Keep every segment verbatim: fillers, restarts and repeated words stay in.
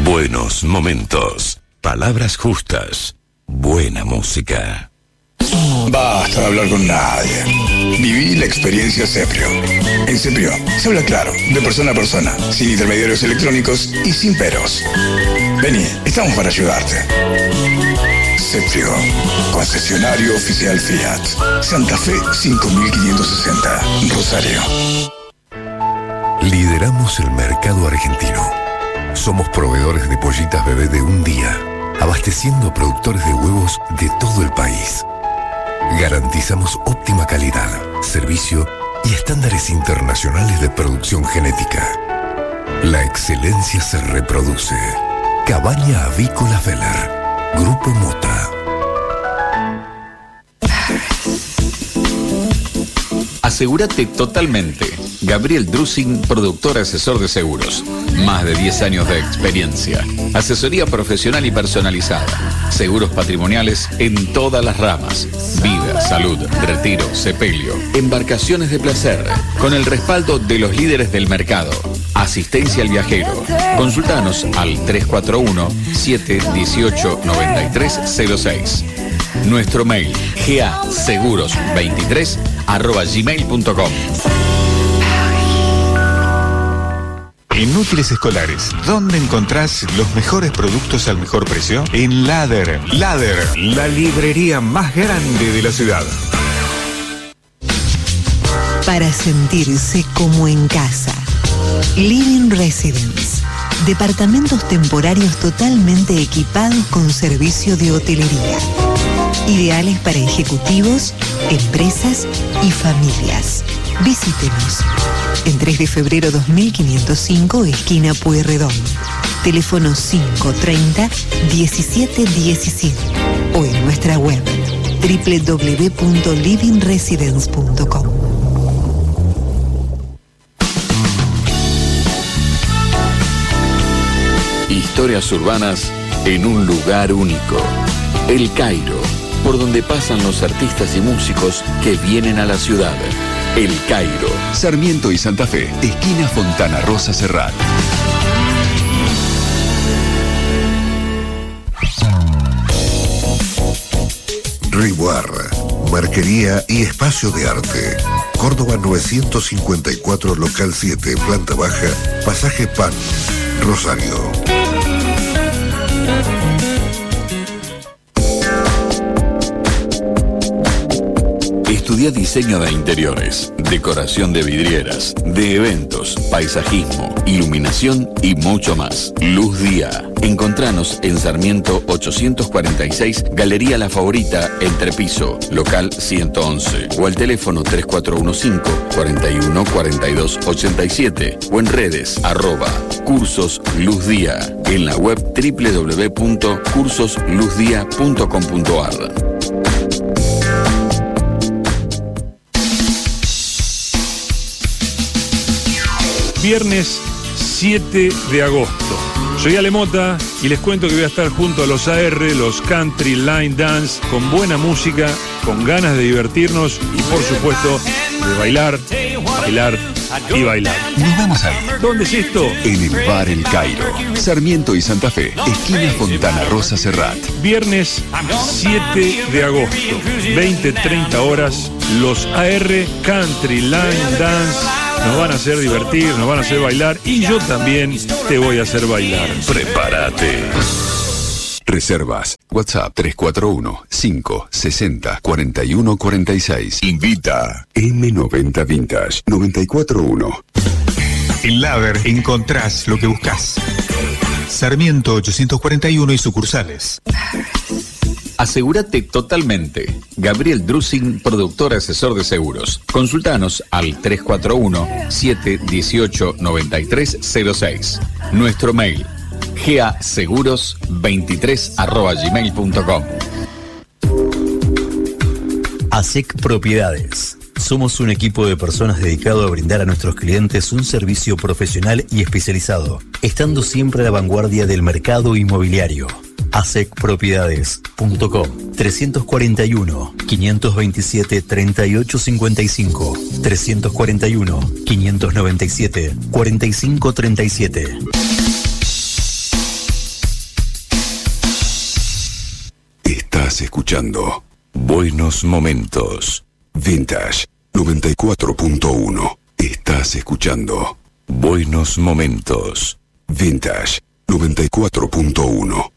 Buenos momentos, palabras justas, buena música. Basta de hablar con nadie. Viví la experiencia Ceprio. En Ceprio se habla claro, de persona a persona, sin intermediarios electrónicos y sin peros. Vení, estamos para ayudarte. Ceprio, concesionario oficial Fiat. Santa Fe cinco mil quinientos sesenta, Rosario. Lideramos el mercado argentino. Somos proveedores de pollitas bebé de un día, abasteciendo a productores de huevos de todo el país. Garantizamos óptima calidad, servicio y estándares internacionales de producción genética. La excelencia se reproduce. Cabaña Avícola Feller, Grupo Mota. Asegúrate totalmente. Gabriel Drusing, productor asesor de seguros. Más de diez años de experiencia. Asesoría profesional y personalizada. Seguros patrimoniales en todas las ramas. Vida, salud, retiro, sepelio. Embarcaciones de placer. Con el respaldo de los líderes del mercado. Asistencia al viajero. Consultanos al tres cuatro uno, siete uno ocho, nueve tres cero seis. Nuestro mail gaseguros veintitrés arroba gmail punto com. En Útiles Escolares, ¿dónde encontrás los mejores productos al mejor precio? En Ladder. Ladder, la librería más grande de la ciudad. Para sentirse como en casa. Living Residence. Departamentos temporarios totalmente equipados con servicio de hotelería. Ideales para ejecutivos, empresas y familias. Visítenos. En tres de febrero dos mil quinientos cinco, esquina Pueyrredón. Teléfono cinco treinta, diecisiete diecisiete. O en nuestra web doble u doble u doble u punto living residence punto com. Historias urbanas en un lugar único. El Cairo, por donde pasan los artistas y músicos que vienen a la ciudad. El Cairo. Sarmiento y Santa Fe, esquina Fontana Rosa Serrat. Riboir, marquería y espacio de arte. Córdoba novecientos cincuenta y cuatro, local siete, planta baja, pasaje Pan, Rosario. Estudia diseño de interiores, decoración de vidrieras, de eventos, paisajismo, iluminación y mucho más. Luz Día. Encontranos en Sarmiento ochocientos cuarenta y seis, Galería La Favorita, Entrepiso, local ciento once. O al teléfono tres cuatro uno cinco, cuatro uno, cuatro dos ocho siete. O en redes, arroba, cursos Luz Día. En la web doble u doble u doble u punto cursos luz día punto com punto a r. Viernes siete de agosto. Soy Ale Mota y les cuento que voy a estar junto a los A R, los Country Line Dance, con buena música, con ganas de divertirnos y por supuesto de bailar, bailar y bailar. Nos vemos ahí. ¿Dónde es esto? En el Bar El Cairo. Sarmiento y Santa Fe, esquina Fontana Rosa Serrat. Viernes siete de agosto, veinte treinta horas, los A R Country Line Dance nos van a hacer divertir, nos van a hacer bailar y yo también te voy a hacer bailar. Prepárate. Reservas. WhatsApp tres cuatro uno, cinco sesenta, cuarenta y uno cuarenta y seis. Invita eme noventa Vintage noventa y cuatro uno. En Ladder encontrás lo que buscas. Sarmiento ochocientos cuarenta y uno y sucursales. Asegúrate totalmente. Gabriel Drusing, productor asesor de seguros. Consultanos al tres cuatro uno, siete uno ocho, nueve tres cero seis. Nuestro mail gaseguros veintitrés arroba gmail punto com. ASEC Propiedades. Somos un equipo de personas dedicado a brindar a nuestros clientes un servicio profesional y especializado, estando siempre a la vanguardia del mercado inmobiliario. asec propiedades punto com. Trescientos cuarenta y uno, quinientos veintisiete, treinta y ocho cincuenta y cinco. Trescientos cuarenta y uno, quinientos noventa y siete, cuarenta y cinco treinta y siete. Estás escuchando Buenos momentos. Vintage noventa y cuatro punto uno. Estás escuchando Buenos momentos. Vintage noventa y cuatro punto uno.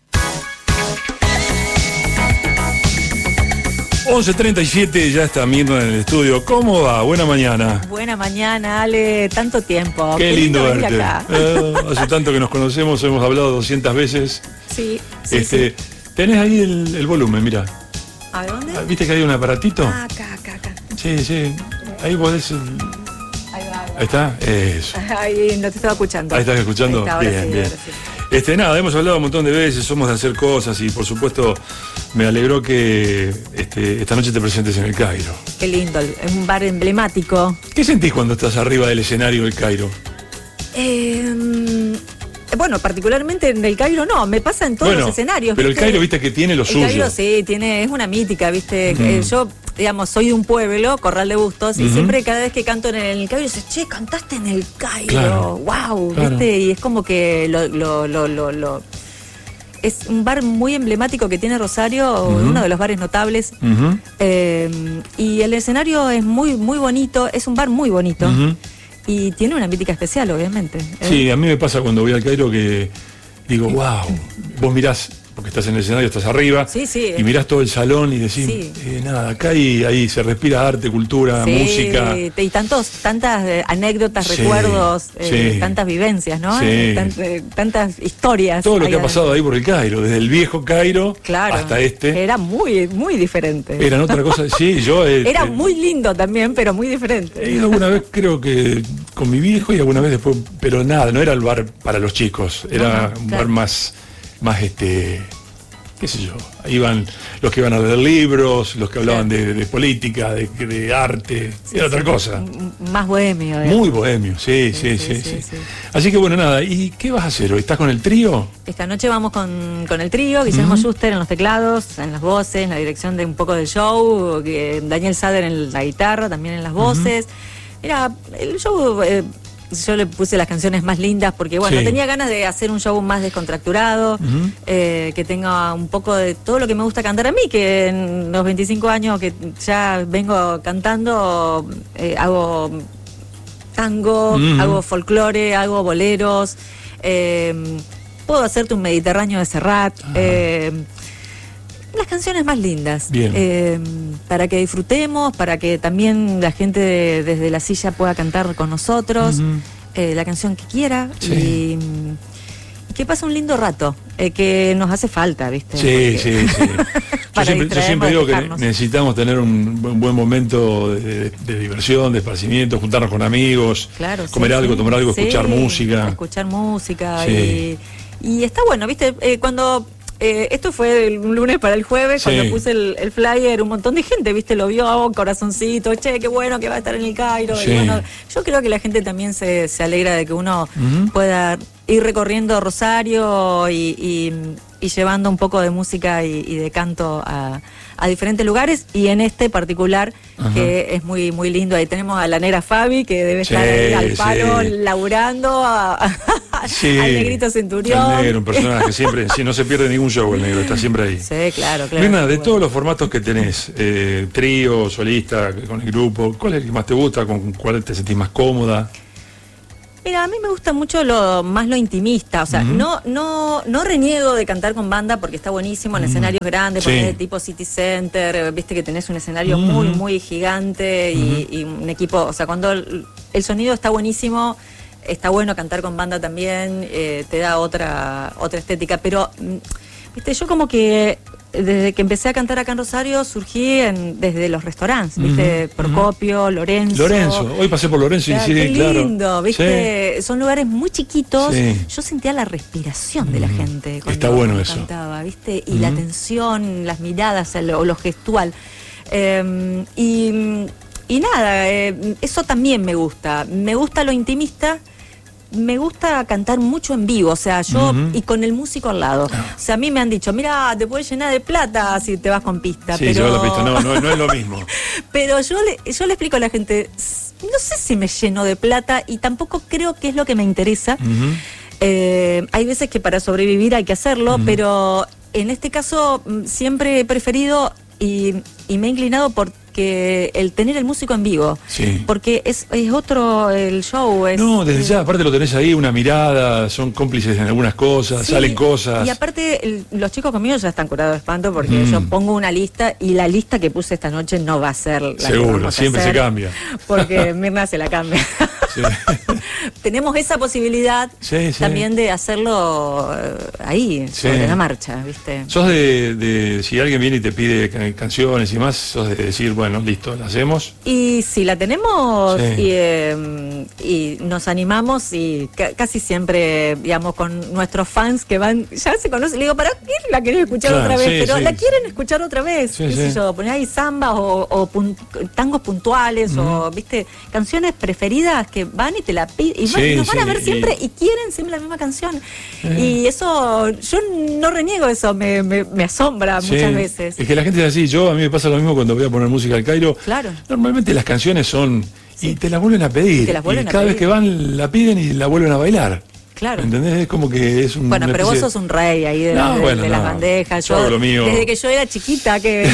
once treinta y siete, ya está Mirna en el estudio. ¿Cómo va? Buena mañana. Buena mañana, Ale. Tanto tiempo. Qué, Qué lindo, lindo verte. Acá. Eh, hace tanto que nos conocemos, hemos hablado doscientas veces. Sí, sí, este, sí. Tenés ahí el, el volumen, mira. ¿A dónde? ¿Viste que hay un aparatito? Ah, acá, acá, acá. Sí, sí. Ahí podés... El... Ahí va, ahí va. Ahí está, eso. Ahí no te estaba escuchando. Ahí estás escuchando. Ahí está, bien, sí, bien. sí. Este, nada, hemos hablado un montón de veces, somos de hacer cosas y por supuesto me alegró que este, esta noche te presentes en el Cairo. Qué lindo, es un bar emblemático. ¿Qué sentís cuando estás arriba del escenario del Cairo? Eh, bueno, particularmente en el Cairo no, me pasa en todos bueno, los escenarios. Pero ¿viste? el Cairo, viste que tiene lo el suyo. El Cairo sí, tiene, es una mítica, viste. Mm. Eh, yo, digamos, soy de un pueblo, Corral de Bustos, Mm-hmm. y siempre cada vez que canto en el Cairo dices, che, cantaste en el Cairo, claro, wow, claro. viste, y es como que lo, lo, lo, lo, lo es un bar muy emblemático que tiene Rosario, uh-huh. uno de los bares notables. Uh-huh. Eh, y el escenario es muy, muy bonito, es un bar muy bonito. Uh-huh. Y tiene una mítica especial, obviamente. Sí, a mí me pasa cuando voy al Cairo que digo, wow, vos mirás, porque estás en el escenario, estás arriba, sí, sí, y mirás todo el salón y decís, sí. eh, nada, acá ahí, ahí se respira arte, cultura, sí, música. Y tantos, tantas eh, anécdotas, sí, recuerdos, eh, sí. tantas vivencias, ¿no? Sí. Tant, eh, tantas historias. Todo lo que ha adentro. pasado ahí por el Cairo, desde el viejo Cairo claro, hasta este. Era muy, muy diferente. Eran otra cosa, sí, yo... Eh, era eh, muy lindo también, pero muy diferente. He ido alguna vez, creo que con mi viejo y alguna vez después, pero nada, no era el bar para los chicos, era no, no, un claro. bar más, más este... qué sé yo, iban los que iban a leer libros, los que hablaban de, de política, de, de arte, sí, era otra sí, cosa. Más bohemio. Muy bohemio, sí sí sí, sí, sí, sí, sí. Así que bueno, nada, ¿y qué vas a hacer hoy? ¿Estás con el trío? Esta noche vamos con, con el trío, Guillermo uh-huh. Schuster en los teclados, en las voces, en la dirección de un poco del show, que Daniel Sader en la guitarra, también en las voces. Uh-huh. Mira, el show... Eh, yo le puse las canciones más lindas porque, bueno, sí. tenía ganas de hacer un show más descontracturado, uh-huh. eh, que tenga un poco de todo lo que me gusta cantar a mí, que en los veinticinco años que ya vengo cantando, eh, hago tango, uh-huh. hago folclore, hago boleros, eh, puedo hacerte un Mediterráneo de Serrat, uh-huh. eh, las canciones más lindas, eh, para que disfrutemos, para que también la gente de, desde la silla pueda cantar con nosotros, uh-huh. eh, la canción que quiera, sí. y, y que pase un lindo rato, eh, que nos hace falta, ¿viste? Sí, Porque, sí, sí. yo, siempre, yo siempre digo que necesitamos tener un, un buen momento de, de, de diversión, de esparcimiento, juntarnos con amigos, claro, comer sí, algo, sí. tomar algo, sí, escuchar música. Escuchar música, sí. y, y está bueno, ¿viste? Eh, cuando... Eh, esto fue el lunes para el jueves, sí. cuando puse el, el flyer, un montón de gente, viste, lo vio, oh, corazoncito, che, qué bueno que va a estar en el Cairo. Sí. Y bueno, yo creo que la gente también se, se alegra de que uno uh-huh. pueda ir recorriendo Rosario y, y, y llevando un poco de música y, y de canto a, a diferentes lugares, y en este particular, uh-huh. que es muy muy lindo. Ahí tenemos a la negra Fabi, que debe sí, estar ahí al palo, sí. laburando, a, a, sí. al negrito Centurión. El negro, un personaje que siempre, si no se pierde ningún show, el negro está siempre ahí. Sí, claro, claro. Mirna, de bueno. todos los formatos que tenés, eh, trío, solista, con el grupo, ¿cuál es el que más te gusta? ¿Con cuál te sentís más cómoda? Mira, a mí me gusta mucho lo más lo intimista, o sea, uh-huh. no no no reniego de cantar con banda porque está buenísimo en uh-huh. escenarios grandes, porque sí. es de tipo City Center, viste que tenés un escenario uh-huh. muy, muy gigante y, uh-huh. y un equipo, o sea, cuando el, el sonido está buenísimo, está bueno cantar con banda también, eh, te da otra otra estética, pero, viste, yo como que desde que empecé a cantar acá en Rosario surgí en, desde los restaurantes, ¿viste? Uh-huh, Procopio, uh-huh. Lorenzo. Lorenzo, hoy pasé por Lorenzo y claro, sí, qué lindo, claro. ¿viste? Sí. Son lugares muy chiquitos. Sí. Yo sentía la respiración de la gente cuando Está bueno eso. cantaba, ¿viste? Y uh-huh. la tensión, las miradas o lo, lo gestual. Eh, y, y nada, eh, eso también me gusta. Me gusta lo intimista. Me gusta cantar mucho en vivo, o sea, yo uh-huh. y con el músico al lado. O sea, a mí me han dicho, mira, te puedes llenar de plata si te vas con pista. Sí, pero... se va la pista, no, no, no es lo mismo. Pero yo le, yo le explico a la gente, no sé si me lleno de plata y tampoco creo que es lo que me interesa. Uh-huh. Eh, hay veces que para sobrevivir hay que hacerlo, uh-huh. pero en este caso mm, siempre he preferido y, y me he inclinado por que el tener el músico en vivo, Sí. porque es, es otro el show. Es, No, desde ya, aparte lo tenés ahí, una mirada, son cómplices en algunas cosas, Sí, salen cosas. Y aparte, el- los chicos conmigo ya están curados de espanto porque Mm. yo pongo una lista y la lista que puse esta noche no va a ser la que Seguro, vamos a siempre se hacer, cambia. Porque Mirna se la cambia. Sí. Tenemos esa posibilidad Sí, sí. también de hacerlo eh, ahí, Sí. sobre la marcha, ¿viste? Sos de, de, si alguien viene y te pide ca- canciones y más, sos de decir, bueno, listo, la hacemos. Y si la tenemos Sí. y, eh, y nos animamos y ca- casi siempre, digamos, con nuestros fans que van, ya se conocen, le digo, ¿para qué la querés escuchar Claro, otra vez? sí, Pero sí. la quieren escuchar otra vez, Sí, qué sé sí. yo, poner ahí zambas o, o pun- tangos puntuales o, viste, canciones preferidas que van y te la piden y van- Sí, nos van sí, a ver y- siempre y quieren siempre la misma canción. Y eso, yo no reniego eso, me, me, me asombra Sí. muchas veces. Es que la gente es así, yo a mí me pasa lo mismo cuando voy a poner música al Cairo. Claro. Normalmente las canciones son, y te las vuelven a pedir. Te las vuelven y a cada vez pedir. que van la piden y la vuelven a bailar. Claro. ¿Entendés? Es como que es un. Bueno, pero vos sos un rey ahí de, No, las, de- bueno, de no. las bandejas. Yo hago lo mío. Desde que yo era chiquita, que...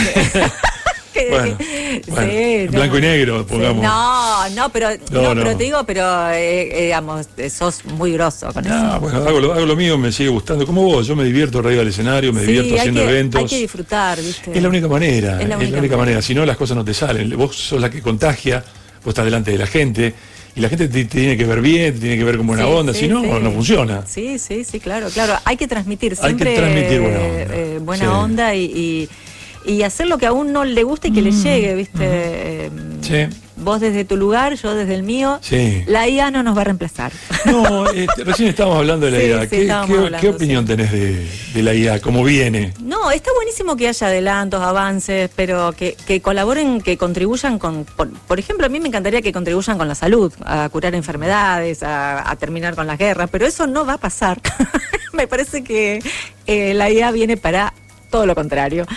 que- Bueno, que- bueno, sí, en no. blanco y negro, pongamos. No, no, pero, No, no, no. pero te digo, pero eh, eh, digamos, eh, sos muy grosso con No, eso. bueno, hago lo, hago lo mío, me sigue gustando. Como vos, yo me divierto arriba del escenario, me Sí, divierto hay haciendo que, eventos. hay que disfrutar, ¿viste? Es la única manera, Es la única manera. manera. Si no, las cosas no te salen. Vos sos la que contagia, vos estás delante de la gente, y la gente te, te tiene que ver bien, te tiene que ver con buena Sí, onda, sí, si no, sí. no funciona. Sí, sí, sí, claro, claro. Hay que transmitir Hay que siempre transmitir buena eh, onda. eh, buena Sí. onda y, y, y hacer lo que a uno le guste y que le Mm, llegue, ¿viste? Eh, Sí. Vos desde tu lugar, yo desde el mío. Sí. La I A no nos va a reemplazar. No, este, recién estábamos hablando de la Sí, I A. sí, ¿Qué, estábamos qué- hablando, qué opinión tenés de, de la I A? ¿Cómo viene? No, está buenísimo que haya adelantos, avances, pero que, que colaboren, que contribuyan con, por, por ejemplo, a mí me encantaría que contribuyan con la salud, a curar enfermedades, a, a terminar con las guerras, pero eso no va a pasar. Me parece que eh, la I A viene para todo lo contrario.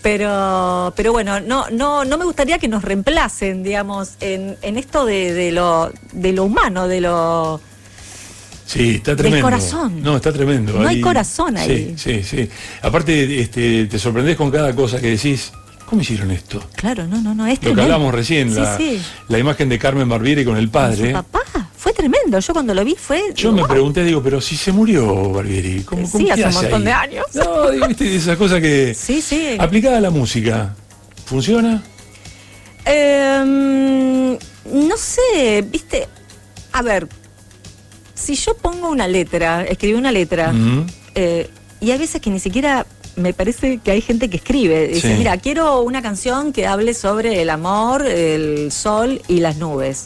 Pero, pero bueno, no, no, no me gustaría que nos reemplacen, digamos, en, en esto de, de lo, de lo humano, de lo Sí, está Del tremendo. corazón. No, está tremendo. No hay corazón ahí. Sí, sí, sí. Aparte, este, te sorprendés con cada cosa que decís. ¿Cómo hicieron esto? Claro, no, no, no, es Lo que tremendo. hablamos recién, Sí, la, sí. la imagen de Carmen Barbieri con el Con padre. su papá, fue tremendo. Yo cuando lo vi fue. Yo digo, me wow. pregunté, digo, pero si se murió Barbieri, ¿cómo, Sí, cómo qué hace un hace montón ahí? de años. No, digo, viste, esas cosas que. Sí, sí. Aplicada a la música, ¿funciona? Eh, no sé, viste. A ver, si yo pongo una letra, escribí una letra, Ujú. eh, y hay veces que ni siquiera. Me parece que hay gente que escribe, dice, Sí. mira, quiero una canción que hable sobre el amor, el sol y las nubes.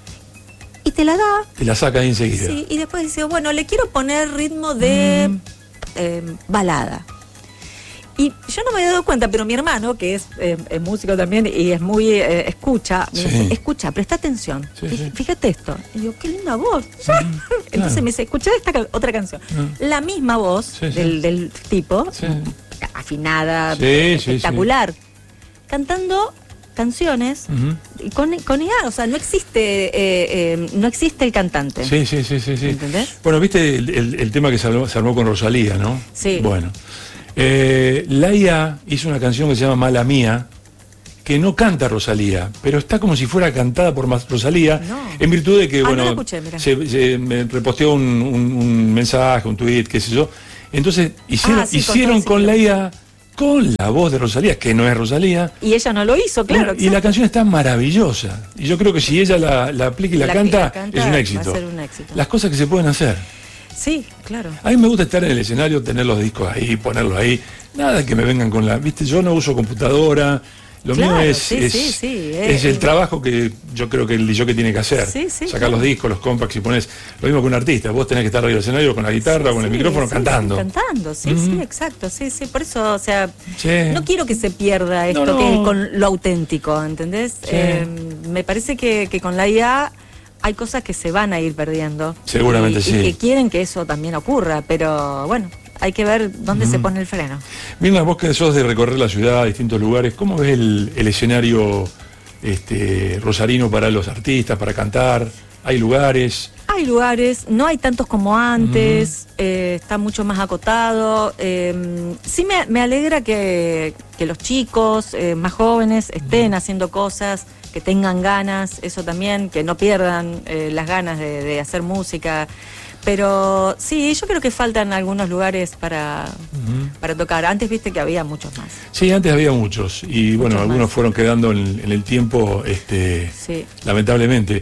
Y te la da, Te la saca ahí enseguida. sí, y después dice, bueno, le quiero poner ritmo de Mm. eh, balada. Y yo no me había dado cuenta, pero mi hermano, que es, eh, es músico también y es muy, eh, escucha, me Sí. dice, escucha, presta atención. Sí, Fí- sí. Fíjate esto. Y digo, qué linda voz. Entonces claro. me dice, escucha esta ca- otra canción. Mm. La misma voz Sí, sí. Del, del tipo, Sí. afinada, Sí, sí, espectacular, cantando canciones Ujú. y con, con I A, o sea, no existe, eh, eh, no existe el cantante. Sí, sí, sí, sí, sí. ¿Entendés? Bueno, viste el, el- el tema que se armó, se armó con Rosalía, ¿no? Sí. Bueno. Eh, la I A hizo una canción que se llama Mala Mía, que no canta Rosalía, pero está como si fuera cantada por mas- Rosalía, No. en virtud de que, Ah, no bueno, la escuché, mirá. se, se me reposteó un, un- un mensaje, un tuit, qué sé yo. Entonces hicieron, Ah, sí, con hicieron todo con ese la I A, con la voz de Rosalía, que no es Rosalía. Y ella no lo hizo, claro. y la canción está maravillosa. Y yo creo que si ella la, la aplica y la, La- canta, la canta, es un va a éxito. ser un éxito. Las cosas que se pueden hacer. Sí, claro. A mí me gusta estar en el escenario, tener los discos ahí, ponerlos ahí. Nada que me vengan con la... Viste, yo no uso computadora. Lo Claro, mío es, sí, es, sí, sí, es eh, el trabajo que yo creo que el D J que tiene que hacer. Sí, sí, Sacar claro. los discos, los compacts y pones... Lo mismo que un artista. Vos tenés que estar arriba del escenario con la guitarra, con el Sí, micrófono, sí, cantando. sí, cantando, sí, Ujú. sí, exacto, sí, sí, por eso, o sea, Sí. no quiero que se pierda esto No, no. que es con lo auténtico, ¿entendés? Sí. Eh, me parece que, que con la I A hay cosas que se van a ir perdiendo. Seguramente y, sí. Y que quieren que eso también ocurra, pero bueno, hay que ver dónde se pone el freno. Mirna, vos que sos de recorrer la ciudad, distintos lugares, ¿cómo ves el, el escenario este, rosarino para los artistas, para cantar? ¿Hay lugares? hay lugares, no hay tantos como antes, uh-huh. eh, está mucho más acotado. Eh, sí me, me alegra que, que los chicos eh, más jóvenes estén uh-huh. haciendo cosas, que tengan ganas, eso también, que no pierdan eh, las ganas de, de hacer música. Pero sí, yo creo que faltan algunos lugares para, uh-huh. para tocar. Antes viste que había muchos más. Sí, antes había muchos. Y bueno, muchos algunos más. Fueron quedando en, en el tiempo, este, sí. lamentablemente.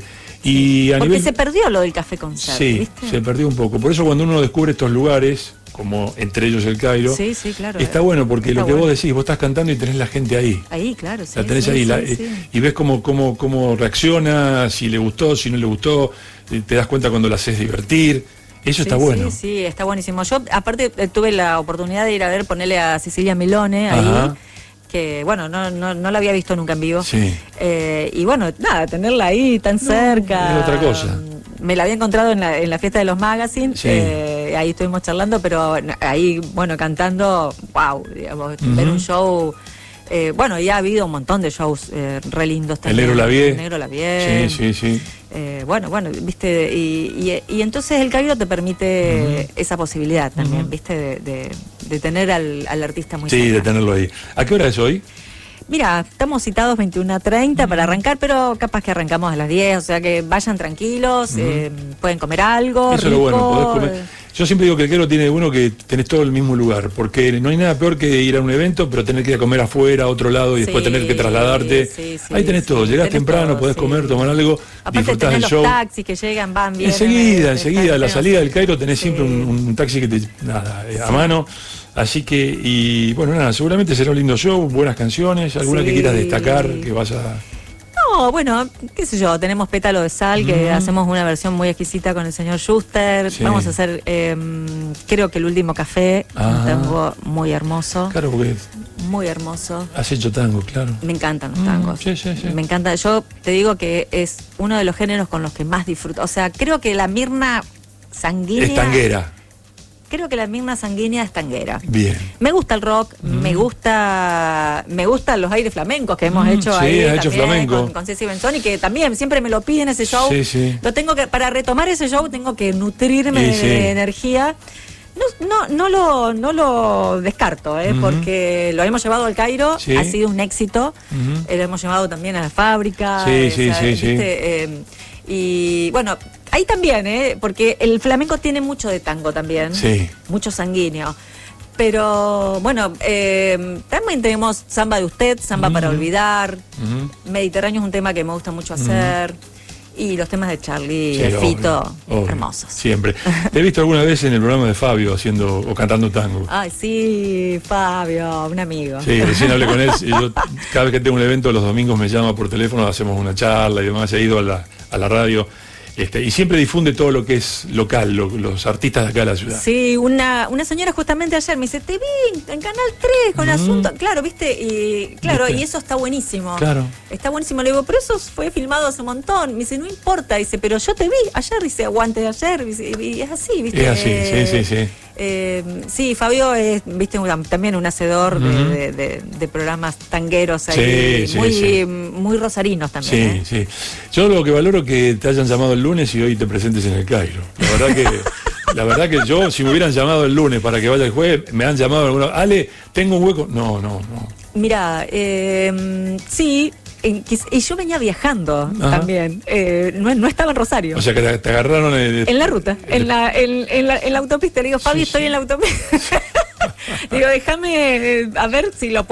Y a Porque nivel... se perdió lo del café concert, Sí, ¿viste? se perdió un poco. Por eso cuando uno descubre estos lugares, como entre ellos el Cairo, sí, sí, claro, está bueno porque está lo que bueno. vos decís, vos estás cantando y tenés la gente ahí. Ahí, claro, sí. La tenés sí, ahí sí, la, sí. y ves cómo, cómo, cómo reacciona, si le gustó, si no le gustó, te das cuenta cuando la haces divertir. Eso sí, está bueno. Sí, sí, está buenísimo. Yo, aparte, tuve la oportunidad de ir a ver, ponerle a Cecilia Milone ahí. Ajá. Que bueno, no, no, no la había visto nunca en vivo. Sí. Eh, y bueno, nada, tenerla ahí tan no, cerca. Es otra cosa. Me la había encontrado en la, en la fiesta de los magazines, sí. eh, ahí estuvimos charlando, pero ahí, bueno, cantando, wow, digamos, uh-huh. ver un show. Eh, bueno, ya ha habido un montón de shows eh, re lindos también. El Negro Lavie. El Negro Lavie. Sí, sí, sí. Eh, bueno, bueno, viste, y, y, y entonces el Cairo te permite uh-huh. esa posibilidad también, uh-huh. viste, de, de, de tener al, al artista muy Sí, cerca. De tenerlo ahí. ¿A qué hora es hoy? Mira, estamos citados veintiuno treinta uh-huh. para arrancar, pero capaz que arrancamos a las diez, o sea que vayan tranquilos, uh-huh. eh, pueden comer algo. Eso rico, es lo bueno, podés comer. Yo siempre digo que el Cairo tiene uno que tenés todo el mismo lugar, porque no hay nada peor que ir a un evento, pero tener que ir a comer afuera, a otro lado, y sí, después tener que trasladarte. Sí, sí, ahí tenés sí, todo, llegás tenés temprano, todo, podés sí. comer, tomar algo, aparte disfrutás del los show. Taxis que llegan, van bien. Enseguida, enseguida, a la salida del Cairo tenés sí. siempre un, un taxi que te, nada, sí. a mano. Así que, y bueno, nada, seguramente será un lindo show, buenas canciones, alguna sí. que quieras destacar, que vas a... No, bueno, qué sé yo, tenemos Pétalo de Sal, que mm. hacemos una versión muy exquisita con el señor Schuster. Sí. Vamos a hacer, eh, creo que El Último Café, ah. un tango muy hermoso. Claro, porque... Muy hermoso. Has hecho tango, claro. Me encantan los tangos. Mm, sí, sí, sí. Me encanta. Yo te digo que es uno de los géneros con los que más disfruto. O sea, creo que la Mirna sanguínea... Es tanguera. Creo que la Mirna sanguínea es tanguera. Bien. Me gusta el rock, mm. me gusta me gustan los aires flamencos que hemos mm, hecho sí, ahí ha hecho flamenco. con, con Ceci Benzoni, que también siempre me lo piden ese show. Sí, sí. Lo tengo que, para retomar ese show tengo que nutrirme sí, de, sí. de energía. No, no, no lo, no lo descarto, ¿eh? Uh-huh. Porque lo hemos llevado al Cairo, sí. ha sido un éxito. Uh-huh. Lo hemos llevado también a la fábrica. Sí, sí, o sea, sí, ¿viste? sí. Eh, y bueno, ahí también, ¿eh? Porque el flamenco tiene mucho de tango también, sí. mucho sanguíneo. Pero bueno, eh, también tenemos Samba de Usted, Samba uh-huh. para Olvidar. Uh-huh. Mediterráneo es un tema que me gusta mucho hacer. Uh-huh. Y los temas de Charlie y sí, de Fito, obvio, obvio, hermosos. Siempre. Te he visto alguna vez en el programa de Fabio haciendo o cantando tango. Ay, sí, Fabio, un amigo. Sí, recién hablé con él. Y yo, cada vez que tengo un evento, los domingos me llama por teléfono, hacemos una charla y demás. He ido a la, a la radio. Este, y siempre difunde todo lo que es local, lo, los artistas de acá de la ciudad. Sí, una, una señora justamente ayer me dice, te vi en Canal tres con mm. asunto, claro, viste, y claro, ¿viste? Y eso está buenísimo. Claro. Está buenísimo. Le digo, pero eso fue filmado hace un montón. Me dice, no importa, dice, pero yo te vi ayer, dice, aguante de ayer, dice, y es así, viste. Es así, eh, sí, sí, sí. Eh, sí, Fabio es, viste, también un hacedor uh-huh. de, de, de programas tangueros ahí, sí, muy, sí, sí. muy rosarinos también. Sí, ¿eh? sí. Yo lo que valoro es que te hayan llamado el lunes y hoy te presentes en el Cairo. La verdad que, la verdad que yo, si me hubieran llamado el lunes para que vaya el jueves, me han llamado algunos, Ale, tengo un hueco. No, no, no. Mira, eh, sí. En, y yo venía viajando Ajá. también, eh, no, no estaba en Rosario. O sea que te, te agarraron en, en la ruta, en la, en, en, la, en la autopista. Le digo, Fabi, sí, estoy sí. en la autopista. Digo, déjame a ver si lo puedo.